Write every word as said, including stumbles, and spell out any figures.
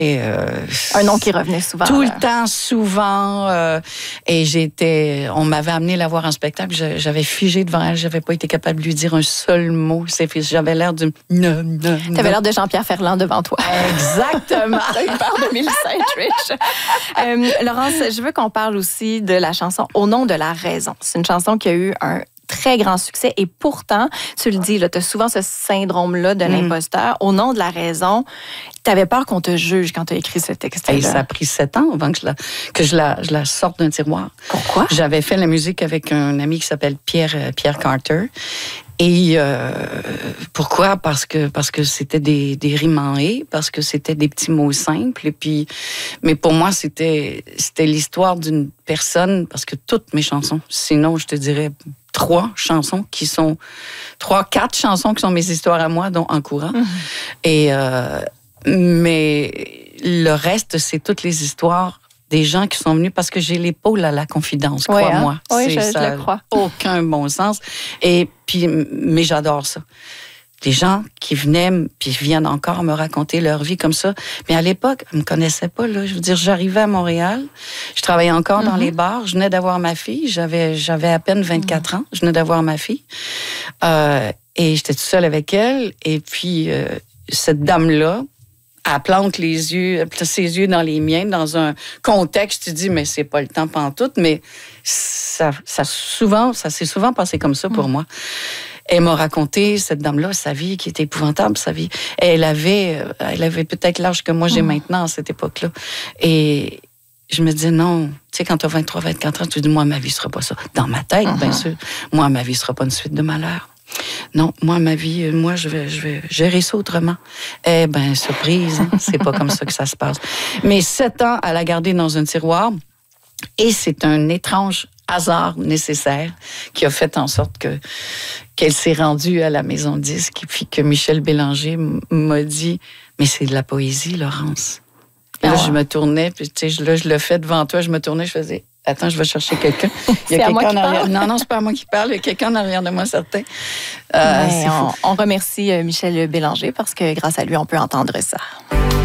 Et euh, un nom qui revenait souvent. Tout là. le temps, souvent. Euh, et j'étais... On m'avait amené la voir en spectacle. J'avais figé devant elle. J'avais pas été capable de lui dire un seul mot. J'avais l'air de... Non, non, T'avais l'air de Jean-Pierre Ferland devant toi. Exactement. T'as eu peur de Mélissa Etheridge. euh, Laurence, je veux qu'on parle aussi de la chanson « Au nom de la raison ». C'est une chanson qui a eu un très grand succès. Et pourtant, tu le dis, tu as souvent ce syndrome-là de l'imposteur. Mm. Au nom de la raison, tu avais peur qu'on te juge quand tu as écrit ce texte-là. Et ça a pris sept ans avant que je la, que je la, je la sorte d'un tiroir. Pourquoi? J'avais fait la musique avec un ami qui s'appelle Pierre, Pierre Carter. Et euh, pourquoi? Parce que parce que c'était des, des rimes en et, parce que c'était des petits mots simples. Et puis, mais pour moi, c'était c'était l'histoire d'une personne, parce que toutes mes chansons, sinon je te dirais trois chansons qui sont, trois, quatre chansons qui sont mes histoires à moi, dont En courant. Mm-hmm. Et, euh, mais le reste, c'est toutes les histoires des gens qui sont venus parce que j'ai l'épaule à la confidence, oui, crois-moi. Hein? Oui, je, ça, je le crois. Aucun bon sens. Et puis, mais j'adore ça. Des gens qui venaient, puis viennent encore me raconter leur vie comme ça. Mais à l'époque, ils me connaissaient pas, là. Je veux dire, j'arrivais à Montréal, je travaillais encore mm-hmm. dans les bars, je venais d'avoir ma fille, j'avais, j'avais à peine vingt-quatre mm-hmm. ans, je venais d'avoir ma fille. Euh, et j'étais toute seule avec elle. Et puis, euh, cette dame-là, elle plante les yeux, ses yeux dans les miens, dans un contexte, tu dis, mais c'est pas le temps pantoute, mais ça, ça souvent, ça s'est souvent passé comme ça pour mm. moi. Elle m'a raconté, cette dame-là, sa vie qui était épouvantable, sa vie. Elle avait, elle avait peut-être l'âge que moi j'ai mm. maintenant à cette époque-là. Et je me disais, non, tu sais, quand tu as vingt-trois, vingt-quatre ans, tu dis, moi, ma vie sera pas ça. Dans ma tête, mm-hmm. bien sûr. Moi, ma vie sera pas une suite de malheurs. Non, moi, ma vie, moi, je vais, je vais gérer ça autrement. Eh bien, surprise, hein? C'est pas comme ça que ça se passe. Mais sept ans à la garder dans un tiroir, et c'est un étrange hasard nécessaire qui a fait en sorte que qu'elle s'est rendue à la maison de disque, et puis que Michel Bélanger m'a dit, mais c'est de la poésie, Laurence. Et là, ah ouais. je me tournais, puis tu sais, là, je le fais devant toi, je me tournais, je faisais... Attends, je vais chercher quelqu'un. Il y a quelqu'un en arrière. Non, non, c'est pas à moi qui parle. Il y a quelqu'un en arrière de moi, certain. Euh, on, on remercie Michel Bélanger parce que grâce à lui, on peut entendre ça.